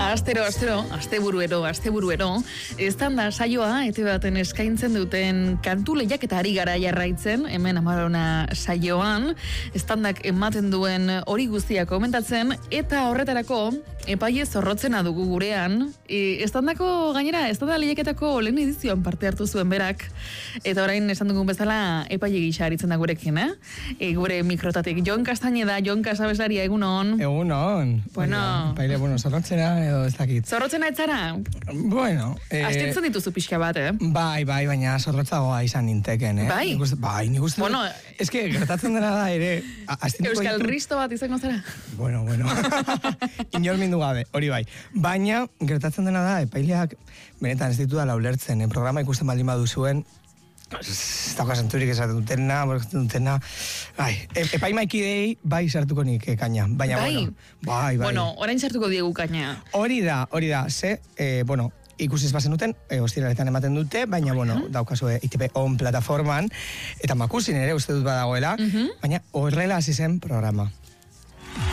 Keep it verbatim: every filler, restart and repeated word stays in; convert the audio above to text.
Astero, astero, asteburuero, asteburuero, eztan da saioa, ete baten eskaintzen duten kantu lehiaketa ari gara jarraitzen, hemen Amarona saioan, estandak ematen duen hori guztia komentatzen, eta horretarako, epaile zorrotzena dugu gurean, e, estandako gainera, estanda lehiaketako lehen edizioan parte hartu zuen berak, eta orain esan dugun bezala, epaile gisa aritzen da gurekin, eh? E, gure mikrotatik, Jon Castañeda, Jon Casabeslaria, egunon. Egunon. Bueno. Epaile, bueno, zorrotzena, edo ez dakit. Zorrotzena etzara? Bueno. Eh, Astintzen dituzu pixka bat, eh? Bai, bai, baina zorrotzagoa izan ninteken, eh? Bai? Nik uste, bai, nik uste. Bueno, ez que gertatzen dena da ere. Euskal ditu... Risto bat izango zara? Bueno, bueno. Inor mindu gabe, hori bai. Baina, gertatzen dena da, epaileak, benetan ez ditu da laulertzen, eh? Programa ikusten baldin baduzuen, ez dauka zenturik esaten dutena, esaten dutena, bai, epaimaikidei bai sartuko nik kaina, baina, bai? bueno, bai, bai. Bueno, orain sartuko diegu kaina. Hori da, hori da, ze, eh, bueno, ikusiz bazen duten, e, ostiraletan ematen dute, baina, uh-huh. bueno, daukazue I T B on plataforman, eta makusin ere uste dut badagoela, uh-huh. baina horrela hasi zen programa.